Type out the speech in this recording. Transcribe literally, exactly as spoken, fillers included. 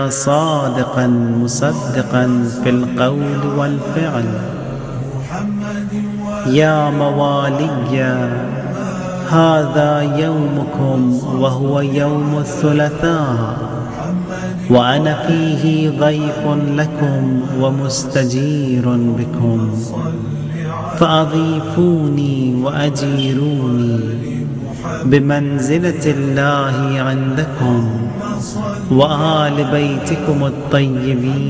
صادقا مصدقا في القول والفعل. يا موالي هذا يومكم وهو يوم الثلاثاء، وأنا فيه ضيف لكم ومستجير بكم، فأضيفوني وأجيروني بمنزلة الله عندكم وآل بيتكم الطيبين.